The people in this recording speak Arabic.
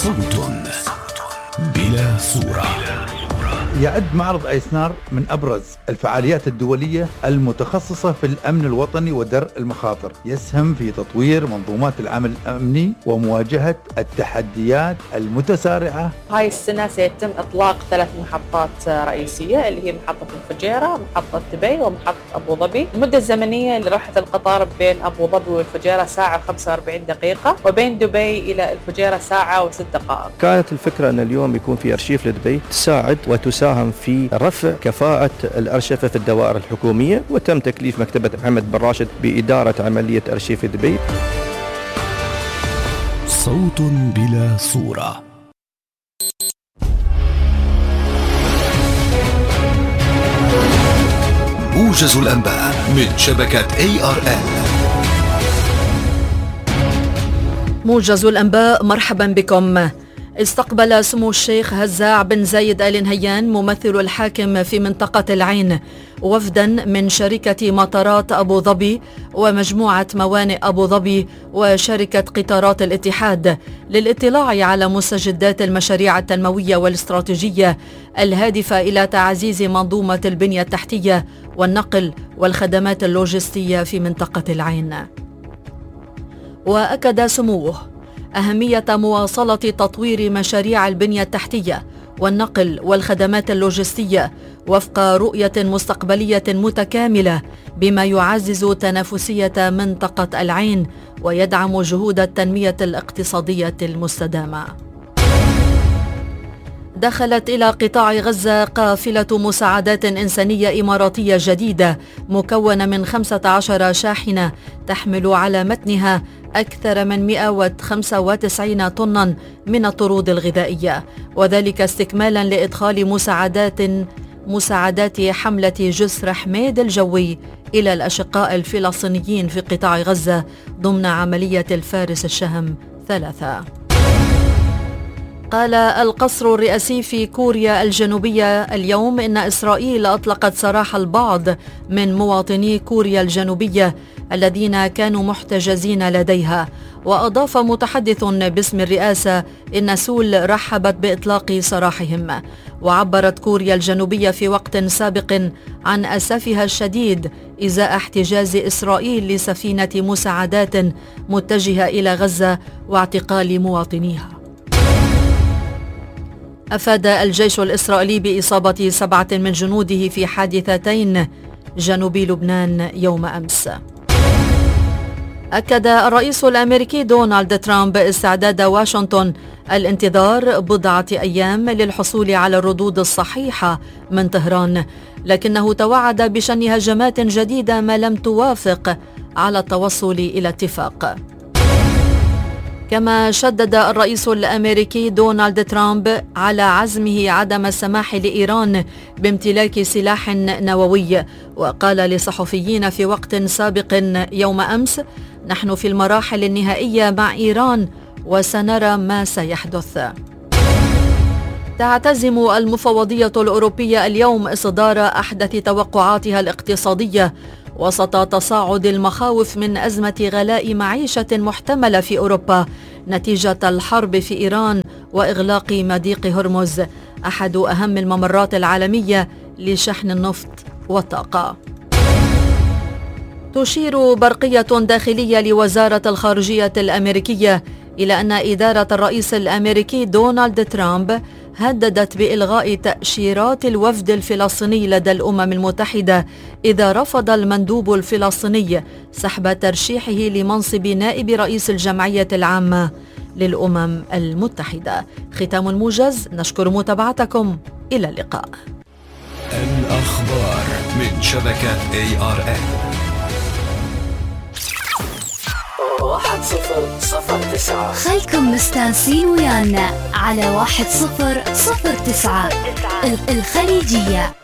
صوت بلا صورة. يعد معرض أيسنار من أبرز الفعاليات الدولية المتخصصة في الأمن الوطني ودرء المخاطر، يسهم في تطوير منظومات العمل الأمني ومواجهة التحديات المتسارعة. هاي السنة سيتم إطلاق 3 محطات رئيسية اللي هي محطة الفجيرة، محطة دبي، ومحطة أبو ظبي. المدة الزمنية لرحلة القطار بين أبو ظبي والفجيرة ساعة و45 دقيقة، وبين دبي إلى الفجيرة ساعة و6 دقائق. كانت الفكرة أن اليوم يكون في أرشيف لدبي تساعد وتساهم في رفع كفاءة الأرشفة في الدوائر الحكومية، وتم تكليف مكتبة محمد بن راشد بإدارة عملية أرشيف دبي. صوت بلا صورة. موجز الأنباء من شبكة ARN. موجز الأنباء، مرحبا بكم. استقبل سمو الشيخ هزاع بن زايد آل نهيان ممثل الحاكم في منطقة العين وفدا من شركة مطارات أبو ظبي ومجموعة موانئ أبو ظبي وشركة قطارات الاتحاد للاطلاع على مستجدات المشاريع التنموية والاستراتيجية الهادفة إلى تعزيز منظومة البنية التحتية والنقل والخدمات اللوجستية في منطقة العين. وأكد سموه أهمية مواصلة تطوير مشاريع البنية التحتية والنقل والخدمات اللوجستية وفق رؤية مستقبلية متكاملة بما يعزز تنافسية منطقة العين ويدعم جهود التنمية الاقتصادية المستدامة. دخلت إلى قطاع غزة قافلة مساعدات إنسانية إماراتية جديدة مكونة من 15 شاحنة تحمل على متنها أكثر من 195 طنا من الطرود الغذائية، وذلك استكمالا لإدخال مساعدات حملة جسر حميد الجوي إلى الأشقاء الفلسطينيين في قطاع غزة ضمن عملية الفارس الشهم 3. قال القصر الرئاسي في كوريا الجنوبية اليوم إن إسرائيل أطلقت سراح البعض من مواطني كوريا الجنوبية الذين كانوا محتجزين لديها. وأضاف متحدث باسم الرئاسة إن سول رحبت بإطلاق سراحهم. وعبرت كوريا الجنوبية في وقت سابق عن أسفها الشديد إزاء احتجاز إسرائيل لسفينة مساعدات متجهة إلى غزة واعتقال مواطنيها. أفاد الجيش الإسرائيلي بإصابة 7 من جنوده في حادثتين جنوبي لبنان يوم أمس. أكد الرئيس الأمريكي دونالد ترامب استعداد واشنطن الانتظار بضعة أيام للحصول على الردود الصحيحة من طهران، لكنه توعد بشن هجمات جديدة ما لم توافق على التوصل إلى اتفاق. كما شدد الرئيس الأمريكي دونالد ترامب على عزمه عدم السماح لإيران بامتلاك سلاح نووي، وقال لصحفيين في وقت سابق يوم أمس: نحن في المراحل النهائية مع إيران وسنرى ما سيحدث. تعتزم المفوضية الأوروبية اليوم إصدار أحدث توقعاتها الاقتصادية وسط تصاعد المخاوف من أزمة غلاء معيشة محتملة في أوروبا نتيجة الحرب في إيران وإغلاق مضيق هرمز، أحد أهم الممرات العالمية لشحن النفط والطاقة. تشير برقية داخلية لوزارة الخارجية الأمريكية إلى أن إدارة الرئيس الأمريكي دونالد ترامب هددت بإلغاء تأشيرات الوفد الفلسطيني لدى الأمم المتحدة إذا رفض المندوب الفلسطيني سحب ترشيحه لمنصب نائب رئيس الجمعية العامة للأمم المتحدة. ختام الموجز، نشكر متابعتكم، إلى اللقاء. الأخبار من شبكة ARN. 1009 خلكم مستانسين ويانا على 1009 الخليجية.